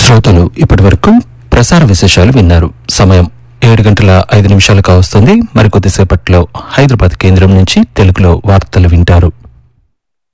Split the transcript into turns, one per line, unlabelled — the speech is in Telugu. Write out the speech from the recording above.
శ్రోతలు ఇప్పటి వరకు ప్రసార విశేషాలు విన్నారు. సమయం 7:05 కావస్తుంది. మరికొద్దిసేపట్లో హైదరాబాద్ కేంద్రం నుంచి తెలుగులో వార్తలు వింటారు.